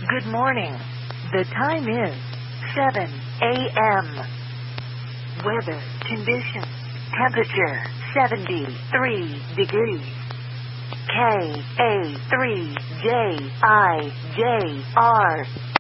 Good morning. The time is 7 a.m. Weather conditions. Temperature 73 degrees. KA3JIJR